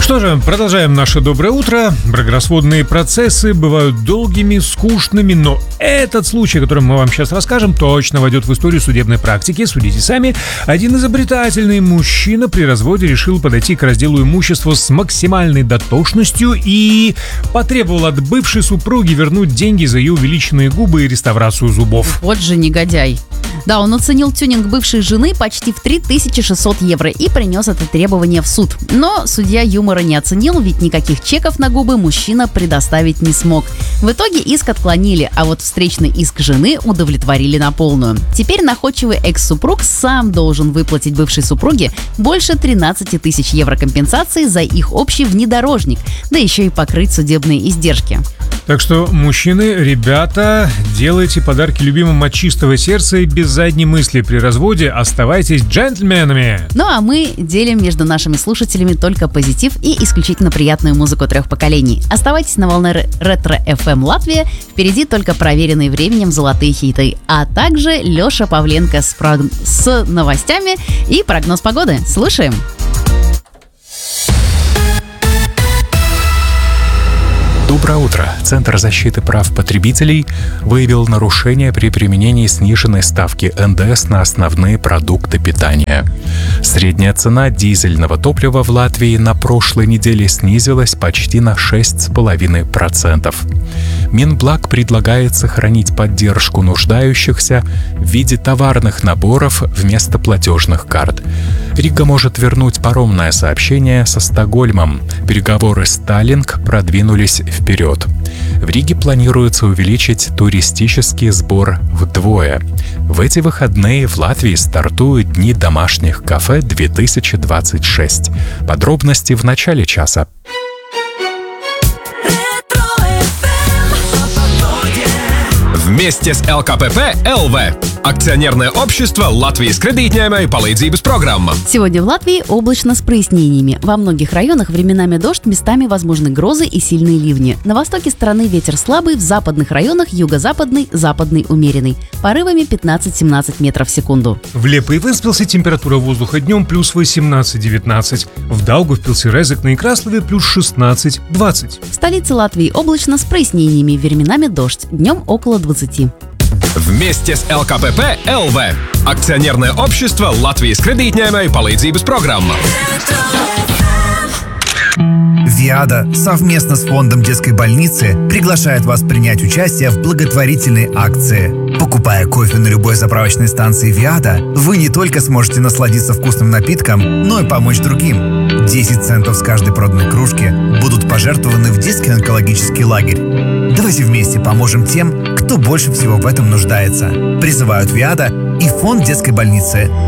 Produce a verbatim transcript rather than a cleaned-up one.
Что же, продолжаем наше доброе утро. Бракоразводные процессы бывают долгими, скучными, но этот случай, о котором мы вам сейчас расскажем, точно войдет в историю судебной практики. Судите сами. Один изобретательный мужчина при разводе решил подойти к разделу имущества с максимальной дотошностью и потребовал от бывшей супруги вернуть деньги за ее увеличенные губы и реставрацию зубов. Вот же негодяй. Да, он оценил тюнинг бывшей жены почти в три тысячи шестьсот евро и принес это требование в суд. Но судья юмора не оценил, ведь никаких чеков на губы мужчина предоставить не смог. В итоге иск отклонили, а вот встречный иск жены удовлетворили на полную. Теперь находчивый экс-супруг сам должен выплатить бывшей супруге больше тринадцать тысяч евро компенсации за их общий внедорожник, да еще и покрыть судебные издержки. Так что, мужчины, ребята, делайте подарки любимым от чистого сердца и без задней мысли при разводе. Оставайтесь джентльменами. Ну а мы делим между нашими слушателями только позитив и исключительно приятную музыку трех поколений. Оставайтесь на волне Ретро-эф эм Латвия. Впереди только проверенные временем золотые хиты. А также Леша Павленко с, прог... с новостями и прогноз погоды. Слушаем. Доброе утро. Центр защиты прав потребителей выявил нарушения при применении сниженной ставки эн дэ эс на основные продукты питания. Средняя цена дизельного топлива в Латвии на прошлой неделе снизилась почти на шесть целых пять десятых процента. Минблаг предлагает сохранить поддержку нуждающихся в виде товарных наборов вместо платежных карт. Рига может вернуть паромное сообщение со Стокгольмом. Переговоры с Таллинк продвинулись вперед. В Риге планируется увеличить туристический сбор вдвое. В эти выходные в Латвии стартуют Дни домашних кафе две тысячи двадцать шесть. Подробности в начале часа. Вместе с эл ка пэ пэ эл вэ. Акционерное общество Латвijas kredītņēmēju palīdzības программа. Сегодня в Латвии облачно с прояснениями. Во многих районах временами дождь, местами возможны грозы и сильные ливни. На востоке страны ветер слабый, в западных районах юго-западный, западный умеренный. Порывами пятнадцать-семнадцать метров в секунду. В Лепе и Венспилсе температура воздуха днем плюс восемнадцать-девятнадцать. В Даугавпилсе, Резекне и Краслове плюс шестнадцать-двадцать. В столице Латвии облачно с прояснениями, временами дождь. Днем около двадцати. Вместе с эл ка пэ пэ эл вэ. Акционерное общество Латвijas kredītņēmēju palīdzības программа. ВИАДА совместно с фондом детской больницы приглашает вас принять участие в благотворительной акции. Покупая кофе на любой заправочной станции ВИАДА, вы не только сможете насладиться вкусным напитком, но и помочь другим. десять центов с каждой проданной кружки будут пожертвованы в детский онкологический лагерь. Давайте вместе поможем тем, кто больше всего в этом нуждается. Призывают ВИАДА и фонд детской больницы.